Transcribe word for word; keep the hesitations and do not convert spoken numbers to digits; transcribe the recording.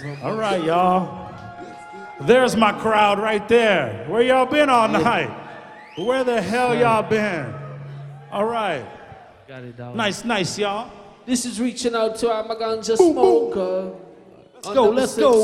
All right, y'all. There's my crowd right there. Where y'all been all night? Where the hell y'all been? All right. Got it, dog. Nice, nice, y'all. This is reaching out to our ganja smoker. Let's go, let's go.